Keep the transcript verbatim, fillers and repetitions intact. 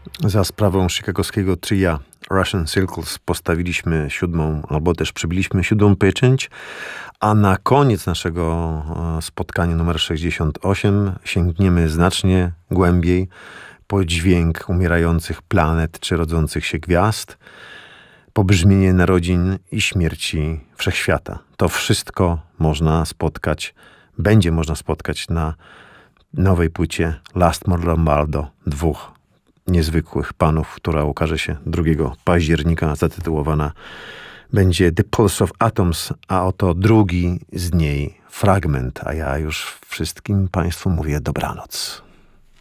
Za sprawą chicagowskiego tria Russian Circles postawiliśmy siódmą, albo też przybiliśmy siódmą pieczęć, a na koniec naszego spotkania numer sześćdziesiąt osiem sięgniemy znacznie głębiej po dźwięk umierających planet czy rodzących się gwiazd, po brzmienie narodzin i śmierci wszechświata. To wszystko można spotkać, będzie można spotkać na nowej płycie Lastmore Lombardo, dwóch niezwykłych panów, która ukaże się drugiego października, zatytułowana będzie The Pulse of Atoms, a oto drugi z niej fragment, a ja już wszystkim Państwu mówię dobranoc.